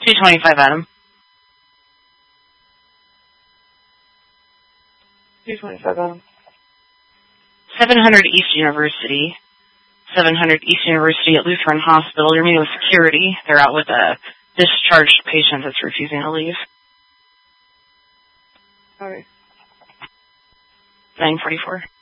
225 Adam. 225 Adam. 700 East University. 700 East University at Lutheran Hospital. You're meeting with security. They're out with a discharged patient that's refusing to leave. Okay. 944.